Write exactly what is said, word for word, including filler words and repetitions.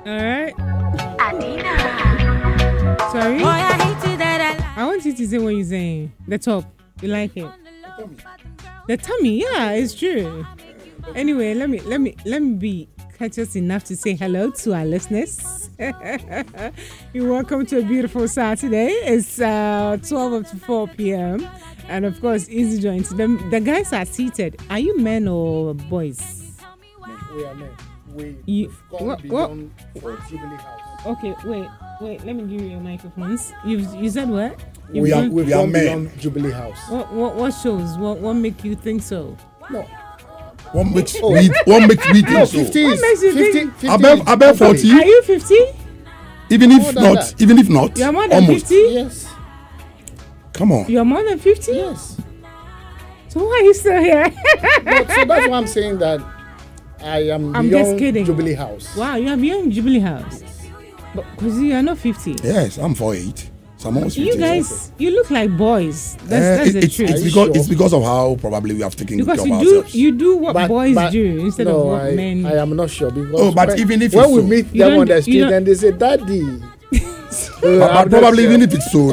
right. Adina. Sorry. Boy, I hate it that I I want you to say what you're saying. The top. You like it? The tummy. Yeah, it's true. Anyway, let me let me let me be courteous enough to say hello to our listeners. You're welcome to a beautiful Saturday. It's uh, twelve up to four p.m. And of course, easy joints. The, the guys are seated. Are you men or boys? We are men. We, You- we've gone what- beyond for Jubilee House. Okay, wait, wait. Let me give you your microphones. You you said what? You've We are, gone- we've we are gone men. beyond Jubilee House. What what what shows? What what make you think so? No, What makes Oh. me what makes me no, think so? fifty What is makes you fifty. think- fifty Above- is above Jubilee. forty? Are you fifty? Even More if than not, that. even if not, You're more than almost. fifty. Yes, Come on. You're more than fifty. yes. So why are you still here? But, so that's why I'm saying that I am I'm beyond just kidding. Jubilee House. Wow, you are beyond Jubilee House. But because you are not fifty. Yes, I'm four eight. So I'm almost fifty. You guys, you look like boys. That's, Eh, that's it- the it's, truth. it's Are you because sure? it's because of how probably we have taken Because care you of do ourselves. you do what But- boys but- do instead no, of what I, men. I am not sure because Oh, but when, even if when it's we so- meet You them don't on do- the you street don't- and they say, "Daddy," but, but probably even if it's so,